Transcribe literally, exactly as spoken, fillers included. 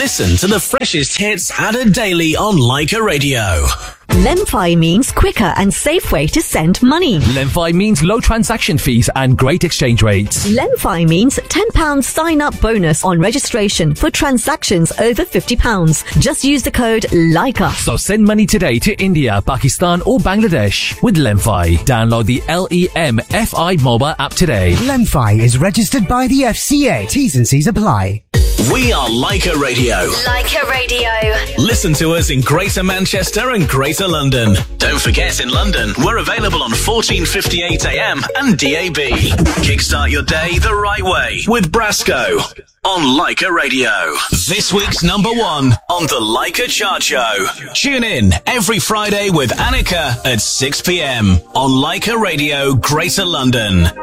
Listen to the freshest hits added daily on Leica Radio. Lemfi means quicker and safe way to send money. Lemfi means low transaction fees and great exchange rates. Lemfi means ten pounds sign-up bonus on registration for transactions over fifty pounds. Just use the code Leica. So send money today to India, Pakistan or Bangladesh with Lemfi. Download the L E M F I mobile app today. Lemfi is registered by the F C A. T's and C's apply. We are Leica Radio. Leica Radio. Listen to us in Greater Manchester and Greater London. Don't forget, in London, we're available on fourteen fifty-eight A M and D A B. Kickstart your day the right way with Brasco on Leica Radio. This week's number one on the Leica Chart Show. Tune in every Friday with Annika at six p.m. on Leica Radio, Greater London.